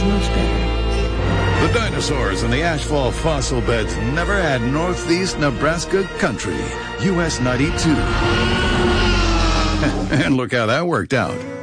much better. The dinosaurs and the ashfall fossil beds never had Northeast Nebraska country. US 92. And look how that worked out.